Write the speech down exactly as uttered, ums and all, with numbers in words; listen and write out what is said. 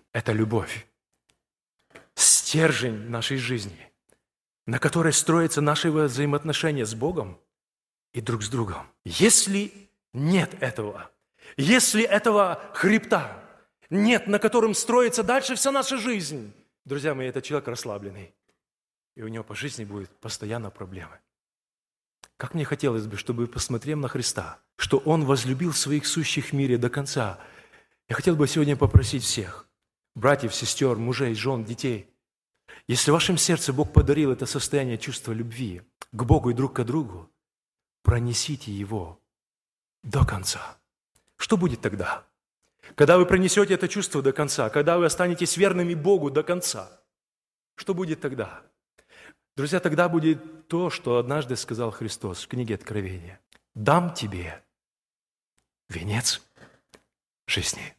– это любовь. Стержень нашей жизни, на которой строятся наши взаимоотношения с Богом и друг с другом. Если нет этого, если этого хребта нет, на котором строится дальше вся наша жизнь, друзья мои, этот человек расслабленный, и у него по жизни будет постоянно проблемы. Как мне хотелось бы, чтобы, посмотрев на Христа, что Он возлюбил своих сущих в мире до конца. Я хотел бы сегодня попросить всех, братьев, сестер, мужей, жен, детей, если в вашем сердце Бог подарил это состояние чувства любви к Богу и друг к другу, пронесите его до конца. Что будет тогда? Когда вы пронесете это чувство до конца, когда вы останетесь верными Богу до конца, что будет тогда? Друзья, тогда будет то, что однажды сказал Христос в книге Откровения. «Дам тебе венец жизни».